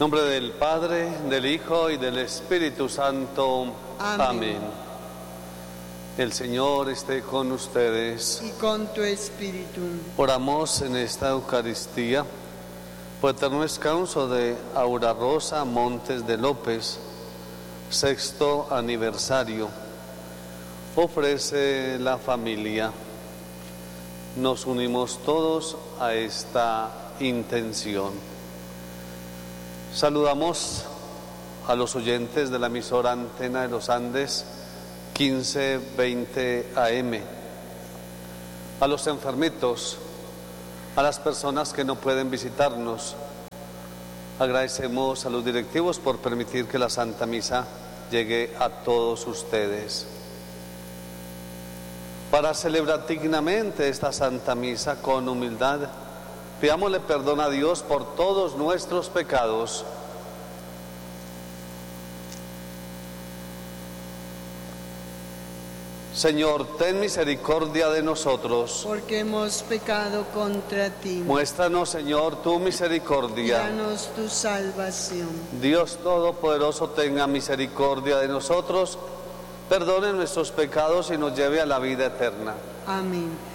nombre del Padre, del Hijo y del Espíritu Santo. Amén. El Señor esté con ustedes. Y con tu espíritu. Oramos en esta Eucaristía por eterno descanso de Aura Rosa Montes de López, 6º aniversario. Ofrece la familia. Nos unimos todos a esta intención. Saludamos a los oyentes de la emisora Antena de los Andes 1520 AM, a los enfermitos, a las personas que no pueden visitarnos. Agradecemos a los directivos por permitir que la Santa Misa llegue a todos ustedes. Para celebrar dignamente esta Santa Misa con humildad, pidámosle perdón a Dios por todos nuestros pecados. Señor, ten misericordia de nosotros. Porque hemos pecado contra ti. Muéstranos, Señor, tu misericordia. Danos tu salvación. Dios Todopoderoso, tenga misericordia de nosotros, perdone nuestros pecados y nos lleve a la vida eterna. Amén.